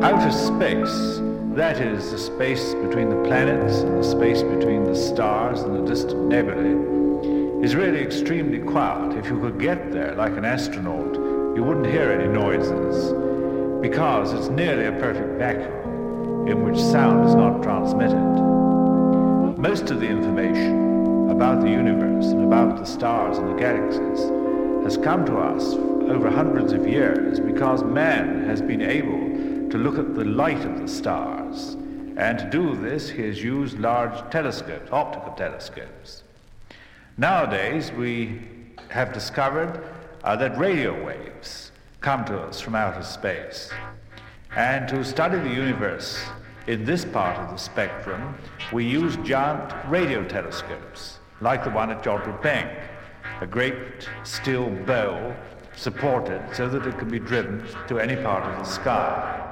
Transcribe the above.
outer space, that is, the space between the planets and the space between the stars and the distant nebulae, is really extremely quiet. If you could get there like an astronaut, you wouldn't hear any noises, because it's nearly a perfect vacuum in which sound is not transmitted. Most of the information about the universe and about the stars and the galaxies has come to us over hundreds of years because man has been able to look at the light of the stars, and to do this he has used large telescopes, optical telescopes. Nowadays we have discovered that radio waves come to us from outer space, and to study the universe in this part of the spectrum we use giant radio telescopes like the one at Jodrell, a great steel bowl supported so that it can be driven to any part of the sky.